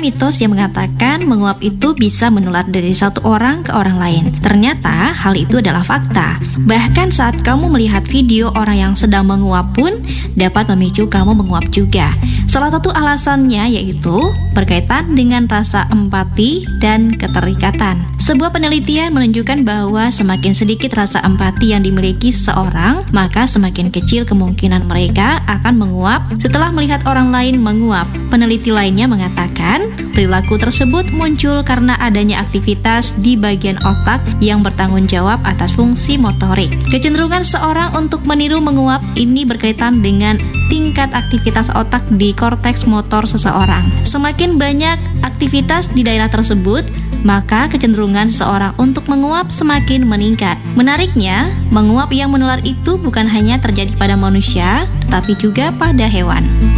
mitos yang mengatakan menguap itu bisa menular dari satu orang ke orang lain. Ternyata hal itu adalah fakta. Bahkan saat kamu melihat video orang yang sedang menguap pun dapat memicu kamu menguap juga. Salah satu alasannya yaitu berkaitan dengan rasa empati dan keterikatan. Sebuah penelitian menunjukkan bahwa semakin sedikit rasa empati yang dimiliki seseorang, maka semakin kecil kemungkinan mereka akan menguap setelah melihat orang lain menguap. Peneliti lainnya mengatakan, perilaku tersebut muncul karena adanya aktivitas di bagian otak yang bertanggung jawab atas fungsi motorik. Kecenderungan seorang untuk meniru menguap ini berkaitan dengan tingkat aktivitas otak di korteks motor seseorang. Semakin banyak aktivitas di daerah tersebut, maka kecenderungan seseorang untuk menguap semakin meningkat. Menariknya, menguap yang menular itu bukan hanya terjadi pada manusia, tetapi juga pada hewan.